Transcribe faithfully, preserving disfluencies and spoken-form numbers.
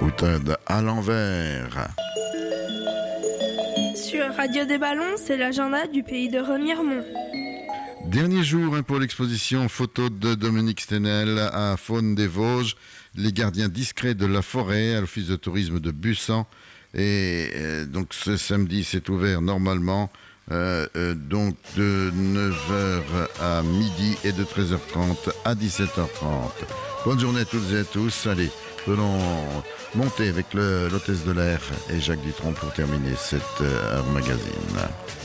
Outed à l'envers. Sur Radio des Ballons, c'est l'agenda du pays de Remiremont. Dernier jour hein, pour l'exposition photo de Dominique Stenel à Faune des Vosges, les gardiens discrets de la forêt à l'office de tourisme de Bussan. Et euh, donc ce samedi, c'est ouvert normalement euh, euh, donc de neuf heures à midi et de treize heures trente à dix-sept heures trente. Bonne journée à toutes et à tous. Allez, venons monter avec le, l'hôtesse de l'air et Jacques Dutronc pour terminer cette euh, heure magazine.